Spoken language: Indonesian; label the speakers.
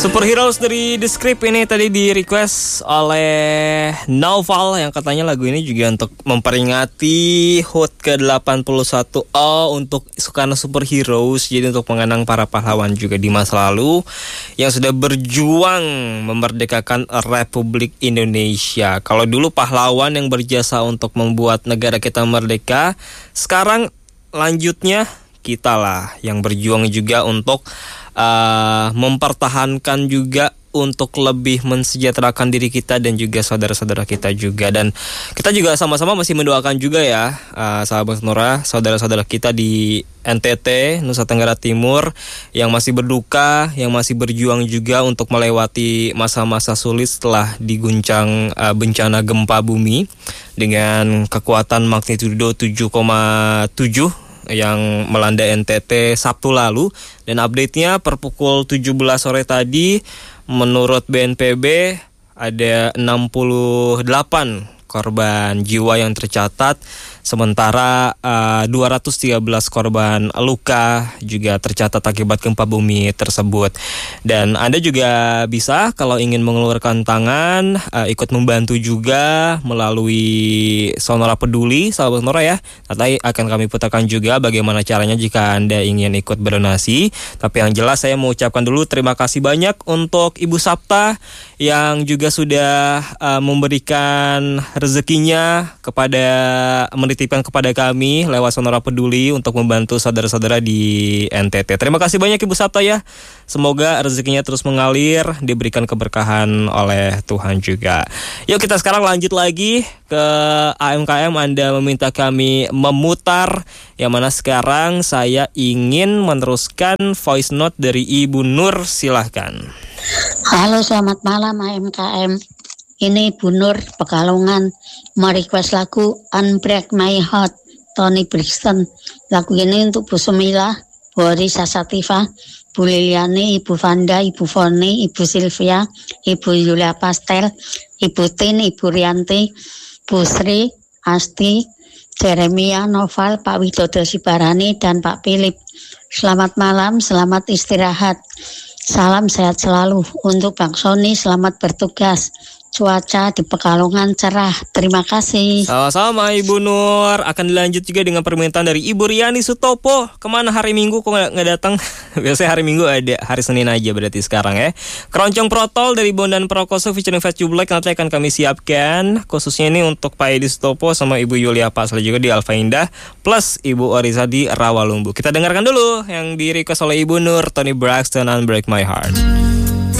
Speaker 1: Superheroes dari The Script ini tadi di request oleh Naufal yang katanya lagu ini juga untuk memperingati HUT ke-81 untuk Sukarno Superheroes, jadi untuk mengenang para pahlawan juga di masa lalu yang sudah berjuang memerdekakan Republik Indonesia. Kalau dulu pahlawan yang berjasa untuk membuat negara kita merdeka, sekarang lanjutnya kita lah yang berjuang juga untuk mempertahankan juga untuk lebih mensejahterakan diri kita dan juga saudara-saudara kita juga. Dan kita juga sama-sama masih mendoakan juga ya sahabat Nora, saudara-saudara kita di NTT, Nusa Tenggara Timur yang masih berduka, yang masih berjuang juga untuk melewati masa-masa sulit setelah diguncang bencana gempa bumi dengan kekuatan magnitudo 7,7 yang melanda NTT Sabtu lalu. Dan update-nya per pukul 17 sore tadi menurut BNPB ada 68 korban jiwa yang tercatat, sementara 213 korban luka juga tercatat akibat gempa bumi tersebut. Dan Anda juga bisa kalau ingin mengeluarkan tangan ikut membantu juga melalui Sonora Peduli, sahabat Sonora ya. Nanti akan kami putarkan juga bagaimana caranya jika Anda ingin ikut berdonasi. Tapi yang jelas saya mau ucapkan dulu terima kasih banyak untuk Ibu Sapta yang juga sudah memberikan rezekinya kepada menitipkan kepada kami lewat Sonora Peduli untuk membantu saudara-saudara di NTT. Terima kasih banyak Ibu Sapta ya. Semoga rezekinya terus mengalir, diberikan keberkahan oleh Tuhan juga. Yuk kita sekarang lanjut lagi ke AMKM. Anda meminta kami memutar, yang mana sekarang saya ingin meneruskan voice note dari Ibu Nur. Silahkan.
Speaker 2: Halo, selamat malam AMKM. Ini Bu Nur Pekalongan merequest lagu Unbreak My Heart Toni Braxton. Lagu ini untuk Bu Sumilah, Bu Risa Sativa, Bu Liliani, Ibu Vanda, Ibu Foni, Ibu Silvia, Ibu Yulia Pastel, Ibu Tin, Ibu Rianti, Bu Sri, Asti, Jeremia, Noval, Pak Widodo Sibarani, dan Pak Philip. Selamat malam, selamat istirahat. Salam sehat selalu untuk Bang Sony, selamat bertugas. Cuaca di Pekalongan cerah. Terima kasih.
Speaker 1: Sama-sama Ibu Nur. Akan dilanjut juga dengan permintaan dari Ibu Riani Sutopo. Kemana hari Minggu kok nggak datang? Biasanya hari Minggu ada, hari Senin aja berarti sekarang ya. Keroncong Protol dari Bondan Prakoso featuring Fat You Black nanti akan kami siapkan. Khususnya ini untuk Pak Edi Sutopo sama Ibu Yulia Pasla juga di Alfa Indah. Plus Ibu Oriza di Rawalumbu. Kita dengarkan dulu yang di request oleh Ibu Nur, Toni Braxton, Unbreak My Heart.